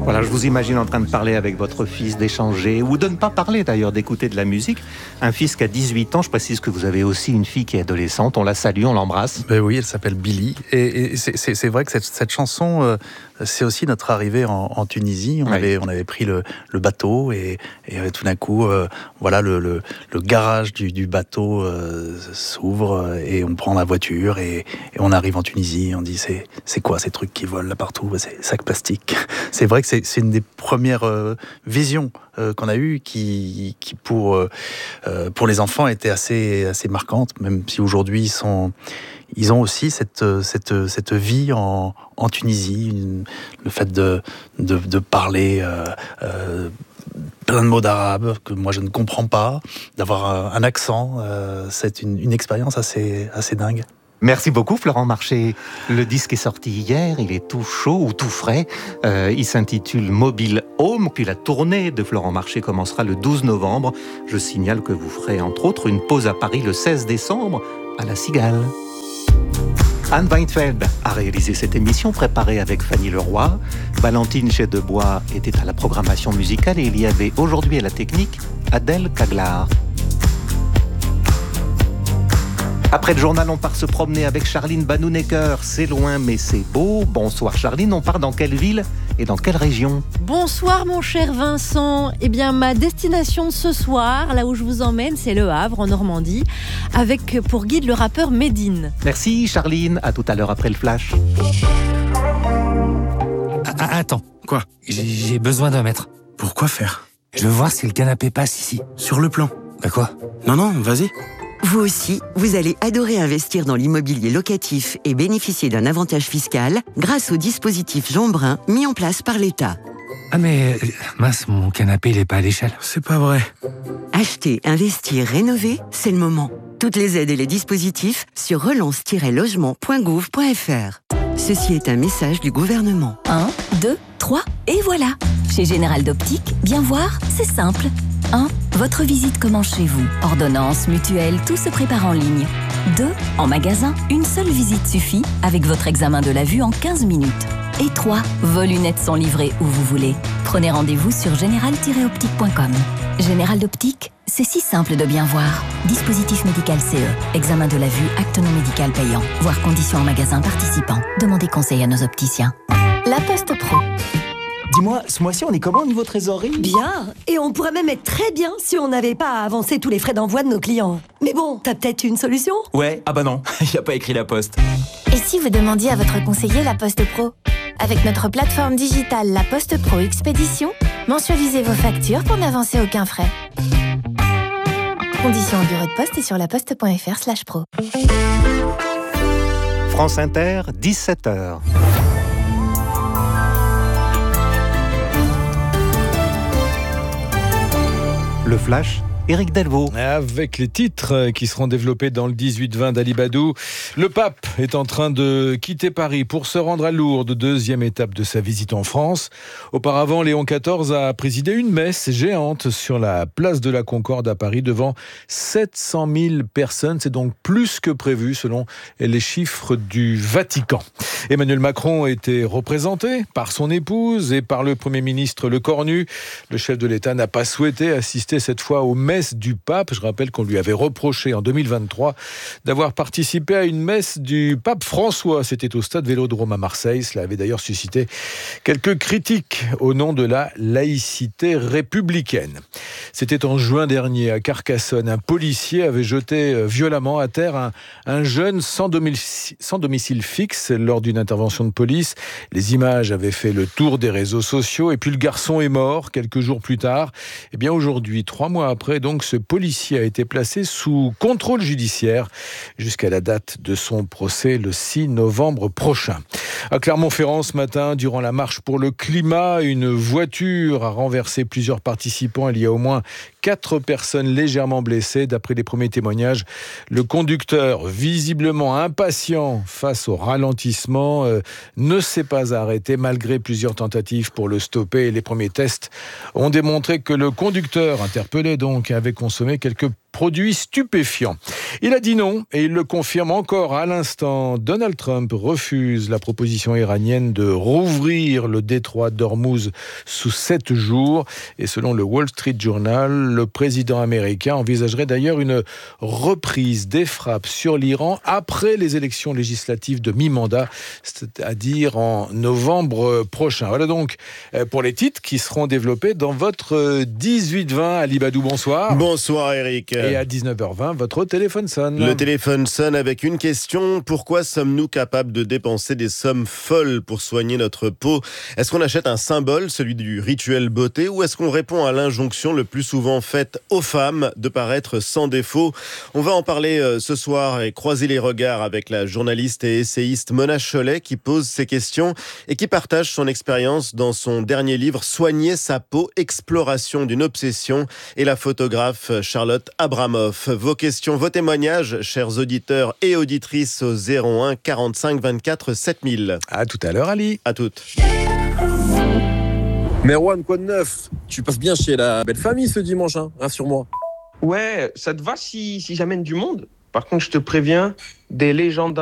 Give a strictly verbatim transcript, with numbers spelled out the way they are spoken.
Voilà, je vous imagine en train de parler avec votre fils, d'échanger, ou de ne pas parler d'ailleurs, d'écouter de la musique. Un fils qui a dix-huit ans, je précise que vous avez aussi une fille qui est adolescente, on la salue, on l'embrasse. Ben oui, elle s'appelle Billy. Et, et c'est, c'est, c'est vrai que cette, cette chanson, euh, c'est aussi notre arrivée en, en Tunisie. On, oui. avait, on avait pris le, le bateau et, et euh, tout d'un coup, euh, voilà, le, le, le garage du, du bateau euh, s'ouvre et on prend la voiture et, et on arrive en Tunisie. On dit, c'est, c'est quoi ces trucs qui volent là partout? C'est sacs plastiques. C'est vrai que c'est, c'est une des premières euh, visions euh, qu'on a eues qui, qui pour, euh, pour les enfants était assez, assez marquante, même si aujourd'hui ils sont... Ils ont aussi cette, cette, cette vie en, en Tunisie, une, le fait de, de, de parler euh, euh, plein de mots d'arabe que moi je ne comprends pas, d'avoir un, un accent, euh, c'est une, une expérience assez, assez dingue. Merci beaucoup Florent Marché. Le disque est sorti hier, il est tout chaud ou tout frais. Euh, il s'intitule Mobile Home, puis la tournée de Florent Marché commencera le douze novembre. Je signale que vous ferez entre autres une pause à Paris le seize décembre à la Cigale. Anne Weinfeld a réalisé cette émission préparée avec Fanny Leroy. Valentine Chedebois était à la programmation musicale et il y avait aujourd'hui à la technique Adèle Caglar. Après le journal, on part se promener avec Charline Banounecker. C'est loin mais c'est beau. Bonsoir Charline, on part dans quelle ville et dans quelle région? Bonsoir mon cher Vincent. Eh bien ma destination ce soir, là où je vous emmène, c'est Le Havre en Normandie, avec pour guide le rappeur Medine. Merci Charline, à tout à l'heure après le flash. Ah, attends. Quoi? J'ai, j'ai besoin d'un mètre. Pourquoi faire? Je veux voir si le canapé passe ici. Sur le plan. Bah quoi? Non, non, vas-y. Vous aussi, vous allez adorer investir dans l'immobilier locatif et bénéficier d'un avantage fiscal grâce au dispositif Jean Brun mis en place par l'État. Ah mais, mince, mon canapé, il est pas à l'échelle. C'est pas vrai. Acheter, investir, rénover, c'est le moment. Toutes les aides et les dispositifs sur relance tiret logement point gouv point f r. Ceci est un message du gouvernement. un, deux, trois, et voilà. Chez Général d'Optique, bien voir, c'est simple. un. Votre visite commence chez vous. Ordonnance, mutuelle, tout se prépare en ligne. deux. En magasin, une seule visite suffit avec votre examen de la vue en quinze minutes. Et trois. Vos lunettes sont livrées où vous voulez. Prenez rendez-vous sur général tiret optique point com. Général d'Optique, c'est si simple de bien voir. Dispositif médical C E. Examen de la vue, acte non médical payant. Voir conditions en magasin participant. Demandez conseil à nos opticiens. La Poste Pro. Dis-moi, ce mois-ci, on est comment au niveau trésorerie? Bien, et on pourrait même être très bien si on n'avait pas à avancer tous les frais d'envoi de nos clients. Mais bon, t'as peut-être une solution? Ouais, ah bah non, il n'y a pas écrit La Poste. Et si vous demandiez à votre conseiller La Poste Pro? Avec notre plateforme digitale La Poste Pro Expédition, mensualisez vos factures pour n'avancer aucun frais. Conditions au bureau de poste et sur laposte point f r slash pro. France Inter, dix-sept heures. Le Flash, Éric Delvaux. Avec les titres qui seront développés dans le dix-huit vingt d'Ali Badou, le pape est en train de quitter Paris pour se rendre à Lourdes, deuxième étape de sa visite en France. Auparavant, Léon quatorze a présidé une messe géante sur la place de la Concorde à Paris devant sept cent mille personnes. C'est donc plus que prévu selon les chiffres du Vatican. Emmanuel Macron était représenté par son épouse et par le Premier ministre Le Cornu. Le chef de l'État n'a pas souhaité assister cette fois aux messes du pape. Je rappelle qu'on lui avait reproché en deux mille vingt-trois d'avoir participé à une messe du pape François. C'était au stade Vélodrome à Marseille. Cela avait d'ailleurs suscité quelques critiques au nom de la laïcité républicaine. C'était en juin dernier à Carcassonne. Un policier avait jeté violemment à terre un, un jeune sans domicile, sans domicile fixe lors d'une intervention de police. Les images avaient fait le tour des réseaux sociaux et puis le garçon est mort quelques jours plus tard. Et bien aujourd'hui, trois mois après, donc, ce policier a été placé sous contrôle judiciaire jusqu'à la date de son procès le six novembre prochain. À Clermont-Ferrand, ce matin, durant la marche pour le climat, une voiture a renversé plusieurs participants. Il y a au moins quatre personnes légèrement blessées. D'après les premiers témoignages, le conducteur, visiblement impatient face au ralentissement, euh, ne s'est pas arrêté malgré plusieurs tentatives pour le stopper. Les premiers tests ont démontré que le conducteur, interpellé donc, avait consommé quelques produits stupéfiants. Il a dit non et il le confirme encore à l'instant. Donald Trump refuse la proposition iranienne de rouvrir le détroit d'Ormuz sous sept jours. Et selon le Wall Street Journal, le président américain envisagerait d'ailleurs une reprise des frappes sur l'Iran après les élections législatives de mi-mandat, c'est-à-dire en novembre prochain. Voilà donc pour les titres qui seront développés dans votre dix-huit vingt. Ali Badou, bonsoir. Bonsoir Eric. Et à dix-neuf heures vingt, votre téléphone sonne. Le téléphone sonne avec une question. Pourquoi sommes-nous capables de dépenser des sommes folles pour soigner notre peau ? Est-ce qu'on achète un symbole, celui du rituel beauté, ou est-ce qu'on répond à l'injonction le plus souvent faite aux femmes de paraître sans défaut ? On va en parler ce soir et croiser les regards avec la journaliste et essayiste Mona Chollet qui pose ces questions et qui partage son expérience dans son dernier livre Soigner sa peau, exploration d'une obsession, et la photographe Charlotte Abramoff. Vos questions, vos témoignages, chers auditeurs et auditrices, au zéro un quarante-cinq vingt-quatre sept mille. À tout à l'heure, Ali. À toutes. Merwan, quoi de neuf ? Tu passes bien chez la belle famille ce dimanche, hein, rassure-moi. Ouais, ça te va si, si j'amène du monde ? Par contre, je te préviens, des légendes